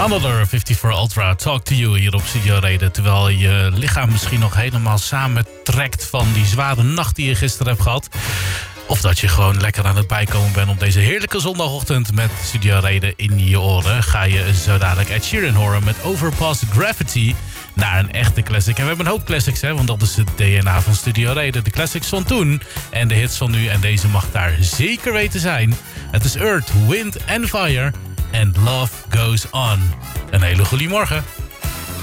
Another 54 Ultra, Talk to You hier op Studio Reden. Terwijl je lichaam misschien nog helemaal samentrekt van die zware nacht die je gisteren hebt gehad. Of dat je gewoon lekker aan het bijkomen bent op deze heerlijke zondagochtend met Studio Reden in je oren. Ga je zo dadelijk Ed Sheeran horen met Overpass Gravity naar een echte classic. En we hebben een hoop classics, hè, want dat is het DNA van Studio Reden. De classics van toen en de hits van nu. En deze mag daar zeker weten zijn. Het is Earth, Wind and Fire. And Love Goes On. Een hele goede morgen.